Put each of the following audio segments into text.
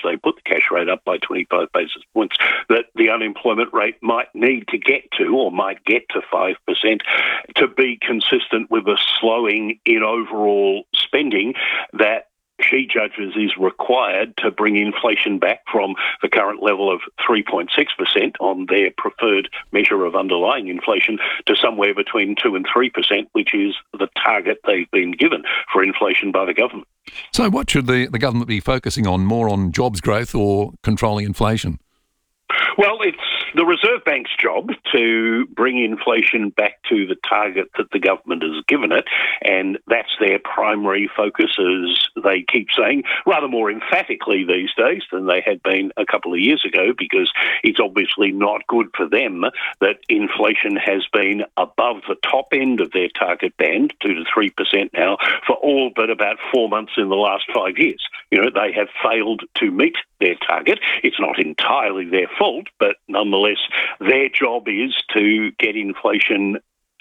they put the cash rate up by 25 basis points, that the unemployment rate might need to get to, or might get to 5%, to be consistent with a slowing in overall spending that she judges is required to bring inflation back from the current level of 3.6% on their preferred measure of underlying inflation to somewhere between 2 and 3%, which is the target they've been given for inflation by the government. So what should the government be focusing on, more on jobs growth or controlling inflation? Well, it's the Reserve Bank's job to bring inflation back to the target that the government has given it, and that's their primary focus, as they keep saying, rather more emphatically these days than they had been a couple of years ago, because it's obviously not good for them that inflation has been above the top end of their target band, 2 to 3% now, for all but about 4 months in the last 5 years. You know, they have failed to meet their target. It's not entirely their fault, but nonetheless, their job is to get inflation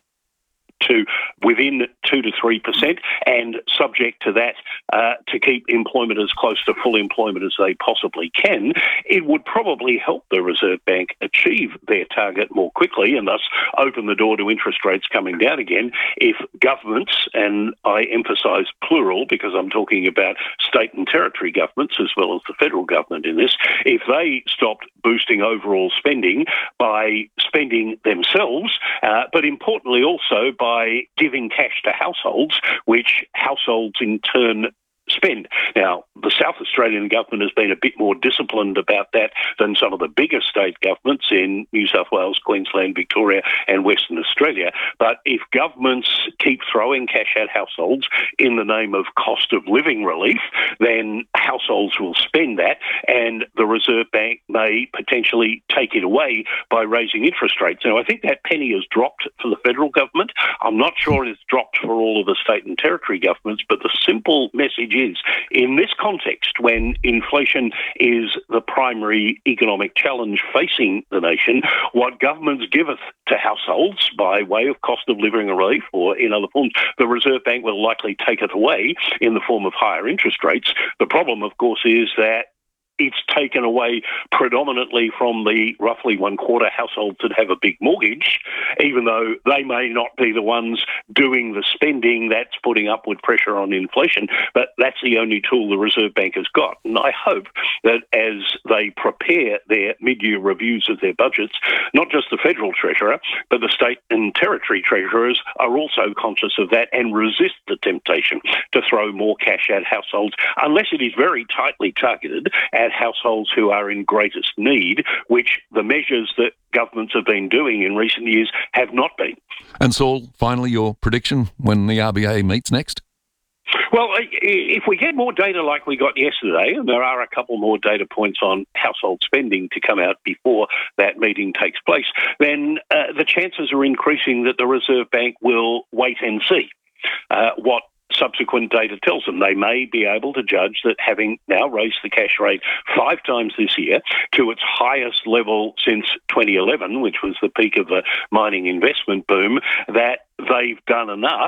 to within 2 to 3%, and subject to that, to keep employment as close to full employment as they possibly can. It would probably help the Reserve Bank achieve their target more quickly, and thus open the door to interest rates coming down again, if governments, and I emphasise plural because I'm talking about state and territory governments as well as the federal government in this, if they stopped boosting overall spending by spending themselves, but importantly also by giving cash to households, which households in turn spend. Now, the South Australian government has been a bit more disciplined about that than some of the bigger state governments in New South Wales, Queensland, Victoria and Western Australia. But if governments keep throwing cash at households in the name of cost of living relief, then households will spend that, and the Reserve Bank may potentially take it away by raising interest rates. Now, I think that penny has dropped for the federal government. I'm not sure it's dropped for all of the state and territory governments, but the simple message is, in this context, when inflation is the primary economic challenge facing the nation, what governments giveth to households by way of cost of living relief or in other forms, the Reserve Bank will likely take it away in the form of higher interest rates. The problem, of course, is that it's taken away predominantly from the roughly 1/4 households that have a big mortgage, even though they may not be the ones doing the spending that's putting upward pressure on inflation. But that's the only tool the Reserve Bank has got. And I hope that as they prepare their mid-year reviews of their budgets, not just the federal treasurer, but the state and territory treasurers are also conscious of that and resist the temptation to throw more cash at households, unless it is very tightly targeted at households who are in greatest need, which the measures that governments have been doing in recent years have not been. And Saul, finally, your prediction when the RBA meets next? Well, if we get more data like we got yesterday, and there are a couple more data points on household spending to come out before that meeting takes place, then the chances are increasing that the Reserve Bank will wait and see what subsequent data tells them. They may be able to judge that, having now raised the cash rate 5 times this year to its highest level since 2011, which was the peak of the mining investment boom, that they've done enough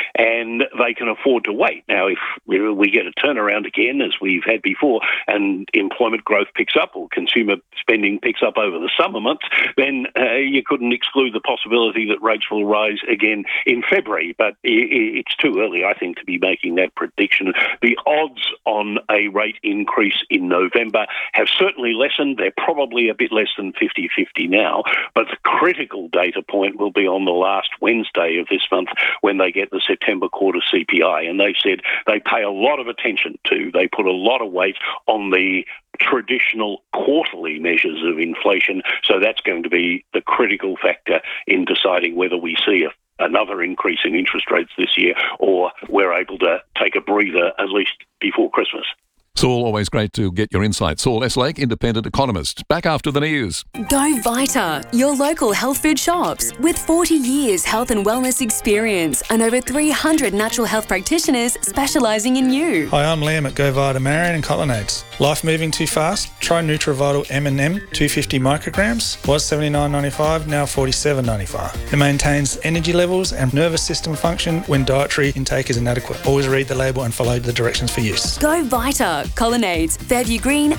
and they can afford to wait. Now, if we get a turnaround again, as we've had before, and employment growth picks up or consumer spending picks up over the summer months, then you couldn't exclude the possibility that rates will rise again in February. But it's too early, I think, to be making that prediction. The odds on a rate increase in November have certainly lessened. They're probably a bit less than 50-50 now, but the critical data point will be on the last Wednesday of this month when they get the September quarter CPI. And they've said they pay a lot of attention to, they put a lot of weight on the traditional quarterly measures of inflation. So that's going to be the critical factor in deciding whether we see another increase in interest rates this year, or we're able to take a breather at least before Christmas. Saul, always great to get your insight. Saul S. Lake, independent economist. Back after the news. Go Vita, your local health food shops. With 40 years health and wellness experience and over 300 natural health practitioners specialising in you. Hi, I'm Liam at Go Vita Marion and Colonnades. Life moving too fast? Try NutriVital M&M 250 micrograms. Was $79.95, now $47.95. It maintains energy levels and nervous system function when dietary intake is inadequate. Always read the label and follow the directions for use. Go Vita, Colonnades, Fairview Green